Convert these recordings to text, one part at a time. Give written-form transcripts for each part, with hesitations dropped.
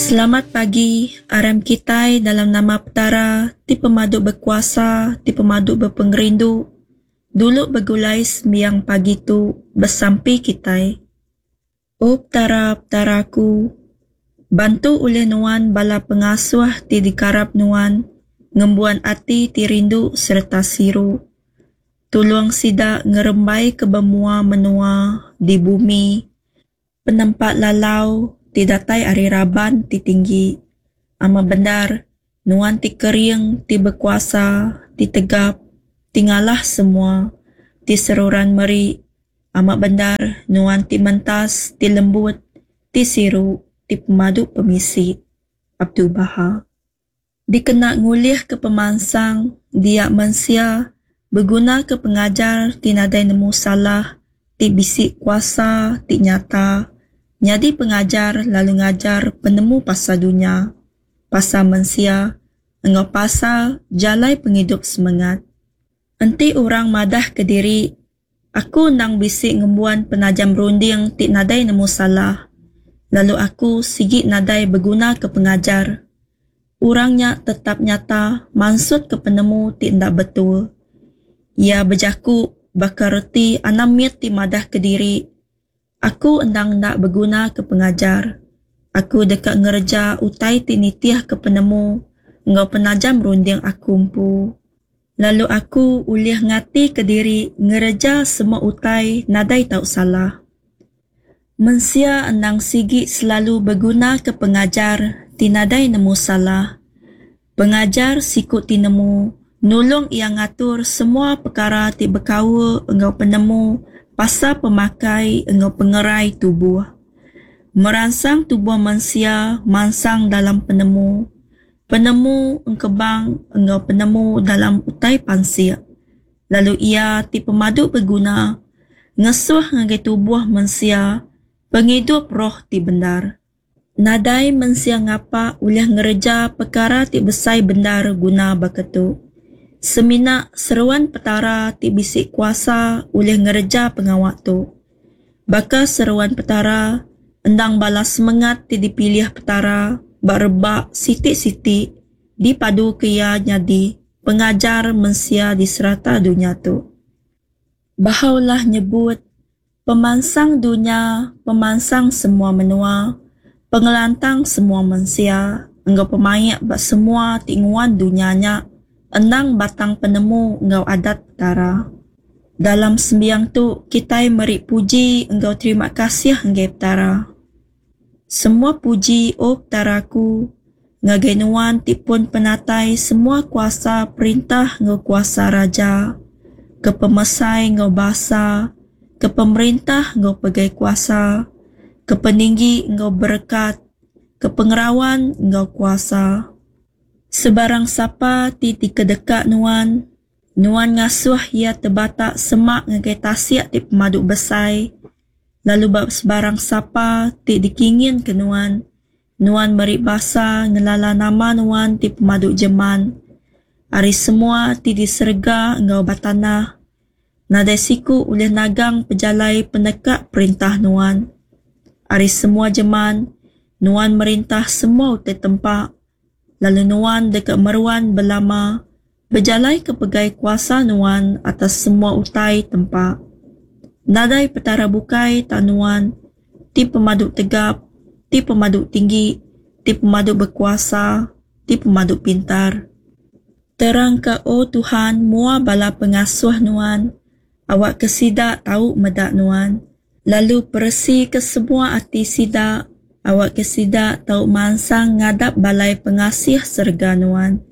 Selamat pagi, aram kitai dalam nama petara, ti pemaduk berkuasa, ti pemaduk berpengerindu. Dulu begulai sembiang pagi tu, bersampi kitai. O petara-petaraku, bantu oleh nuan bala pengasuh ti dikarap nuan, ngembuan ati ti rindu serta siru. Tuluang sida ngerembai kebemua menua di bumi, penempat lalau, ti datai ari raban ti tinggi. Ama benar, nuan ti kering, ti berkuasa, ti tegap, ti ngalah semua, ti seruran meri. Ama benar, nuan ti mentas, ti lembut, ti siru, ti pemadu pemisi. Abdul Baha. Dikena ngulih ke pemansang, dia mensia, berguna ke pengajar, ti nadai nemu salah, ti bisik kuasa, ti nyata. Nyadi pengajar lalu ngajar penemu pasal dunia, pasal mensia, engau pasal jalai penghidup semangat. Enti orang madah ke diri, aku nang bisik ngembuan penajam runding ti nadai nemu salah, lalu aku sigit nadai berguna ke pengajar. Orangnya tetap nyata, maksud ke penemu ti ndak betul. Ia berjaku bakar reti anamit ti madah ke diri. Aku endang nak berguna ke pengajar. Aku dekat ngerja utai tinitiah ke penemu, engau penajam runding aku empu. Lalu aku ulih ngati ke diri ngerja semua utai nadai tak salah. Mensia endang sigi selalu berguna ke pengajar, tinadai nemu salah. Pengajar sikut tinemu, nulung ia ngatur semua perkara ti berkawa engau penemu, pasal pemakai engau pengerai tubuh. Merangsang tubuh manusia mansang dalam penemu. Penemu engkebang engau penemu dalam utai pansir. Lalu ia ti pemadu berguna, ngesuh ngagai tubuh manusia, penghidup roh ti bendar. Nadai manusia ngapa ulih ngereja perkara ti besai bendar guna baketu. Semina seruan petara ti bisik kuasa oleh ngereja pengawak tu. Baka seruan petara, endang balas semangat ti dipilih petara, berebak sitik-sitik, dipadu kaya nyadi, pengajar mensia di serata dunia tu. Bahaulah nyebut, pemansang dunia, pemansang semua menua, pengelantang semua mensia, engkau pemayak bak semua tinguan dunianya, enang batang penemu engkau adat petara. Dalam sembiang tu, kita meri puji engkau terima kasih engkau petara. Semua puji o petaraku, ngagai nuan tipun penatai semua kuasa perintah engkau kuasa raja, ke pemesai engkau basa, ke pemerintah engkau pegai kuasa, ke peninggi engkau berkat, ke pengerawan engkau kuasa. Sebarang sapa ti kedekat nuan ngasuh ia terbatak semak ngagai tasiak ti pemaduk besai. Lalu bab sebarang sapa ti dikingin ke nuan merik basa ngelala nama nuan ti pemaduk jeman. Ari semua ti diserga engkau batanah. Nadai siku oleh nagang pejalai penekak perintah nuan. Ari semua jeman, nuan merintah semua utai tempat. Lalu nuan dekat meruan berlama, berjalai ke pegai kuasa nuan atas semua utai tempat. Nadai petara bukai tak nuan, ti pemaduk tegap, ti pemaduk tinggi, ti pemaduk berkuasa, ti pemaduk pintar. Terang ke o Tuhan mua bala pengasuh nuan, awak kesidak tahu medak nuan. Lalu persi ke semua hati sidak, awak kesidak tahu mansang ngadap balai pengasih serga nuan.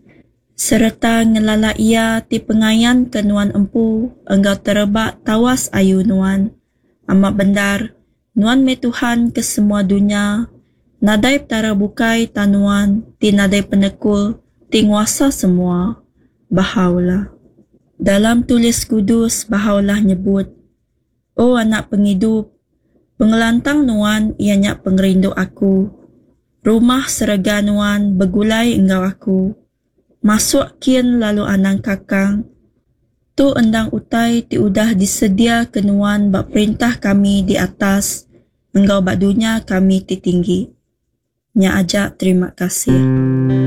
Serta ngelala ia ti pengayan ke nuan empu, engkau terebak tawas ayu nuan. Amat benar, nuan me Tuhan ke semua dunia, nadai petara bukai tanuan, ti nadai penekul, ti nguasa semua. Bahaulah. Dalam tulis kudus, bahaulah nyebut, o anak penghidup, pengelantang nuan ianya pengerindu aku. Rumah serega nuan begulai engkau aku. Masuk kian lalu anang kakang. Tu endang utai ti udah disedia kenuan bak perintah kami di atas. Engkau bak dunia kami ti tinggi. Nya aja terima kasih.